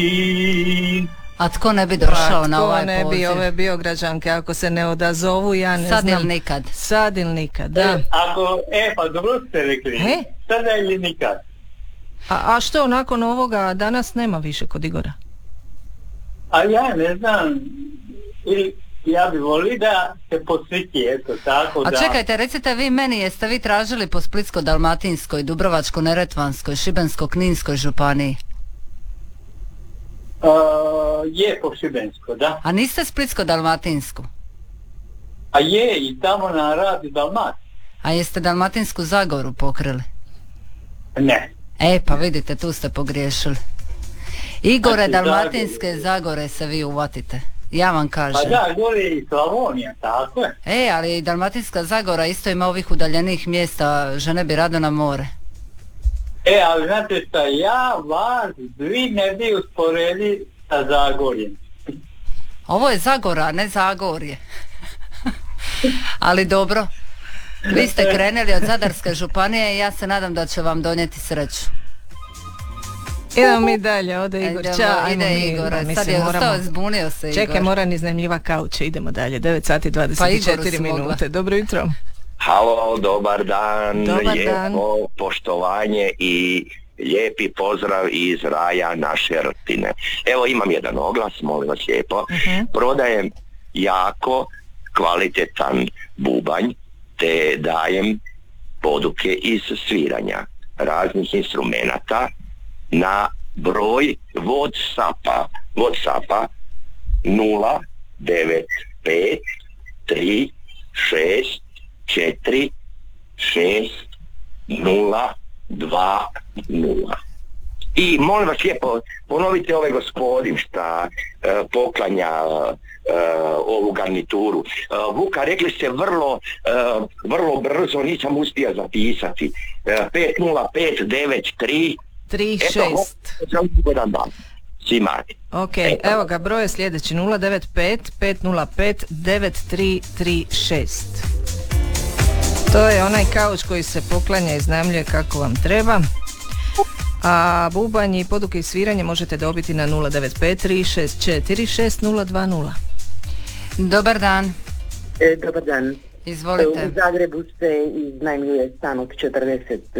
A tko ne bi došao na ovaj poziv? Tko ne bi ove biograđanke ako se ne odazovu, ja ne Sad znam. ili nikad? Sad ili nikad, da. Pa dobro ste rekli. Sada ili nikad? A što, nakon ovoga danas nema više kod Igora? A ja ne znam, ja bi volio da se posjeti, eto tako da... A čekajte, recite vi meni, jeste vi tražili po Splitsko-dalmatinskoj, Dubrovačko-neretvanskoj, Šibensko-kninskoj županiji? Je po Šibensko, da. A niste Splitsko-dalmatinsku? A je, i tamo na radi Dalmat. A jeste Dalmatinsku Zagoru pokrili? Ne. Pa vidite, tu ste pogriješili. Igore, Dalmatinske Zagore se vi uvatite. Ja vam kažem. Pa da, gore i Slavonija, tako je. Ali i Dalmatinska Zagora isto ima ovih udaljenih mjesta, žene bi rado na more. Ali znate šta, ja vas vi ne bi usporedili sa Zagorjem. Ovo je Zagora, ne Zagorje. Ali dobro. Vi ste krenuli od Zadarske županije i ja se nadam da će vam donijeti sreću. Idemo mi dalje, ode Igor. Ide Igor, sad je ostao, zbunio se Igor. Čekaj, moram iznajmljiva kauče, idemo dalje, 9 sati 24 minute. Dobro jutro. Halo, dobar dan, dobar lijepo dan. Poštovanje i lijepi pozdrav iz raja naše Rtine. Evo imam jedan oglas, molim vas lijepo. Prodajem jako kvalitetan bubanj, te dajem poduke iz sviranja raznih instrumenata na broj Whatsappa 095 3 6 4 6 0 2 0. I molim vas lijepo, ponovite ovaj gospodin šta poklanja ovu garnituru. Vuka, rekli ste vrlo brzo, nisam uspio zapisati. 50593 36. Ok, evo ga, broj je sljedeći 095 505 9336. To je onaj kauč koji se poklanja i iznajmljuje kako vam treba. A bubanj i poduke i sviranje možete dobiti na 095 364 6020. Dobar dan. Dobar dan. Izvolite. U Zagrebu se iznajmljuje stan od 40